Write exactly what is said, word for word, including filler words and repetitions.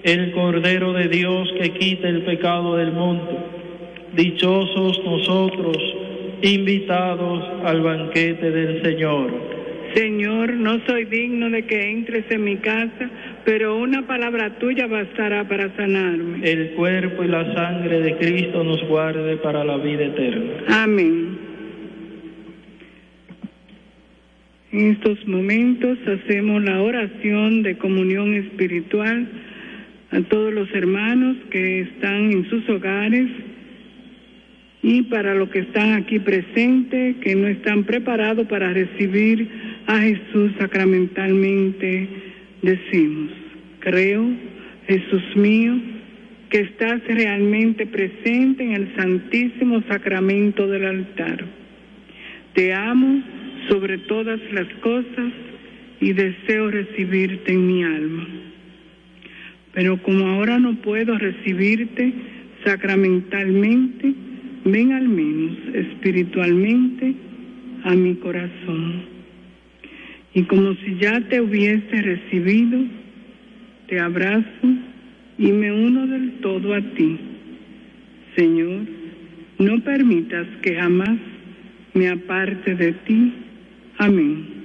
el Cordero de Dios que quita el pecado del mundo. Dichosos nosotros, invitados al banquete del Señor. Señor, no soy digno de que entres en mi casa, pero una palabra tuya bastará para sanarme. El cuerpo y la sangre de Cristo nos guarde para la vida eterna. Amén. En estos momentos hacemos la oración de comunión espiritual a todos los hermanos que están en sus hogares y para los que están aquí presentes, que no están preparados para recibir a Jesús sacramentalmente. Decimos: creo, Jesús mío, que estás realmente presente en el santísimo sacramento del altar. Te amo sobre todas las cosas y deseo recibirte en mi alma. Pero como ahora no puedo recibirte sacramentalmente, ven al menos espiritualmente a mi corazón. Y como si ya te hubiese recibido, te abrazo y me uno del todo a ti. Señor, no permitas que jamás me aparte de ti. Amén.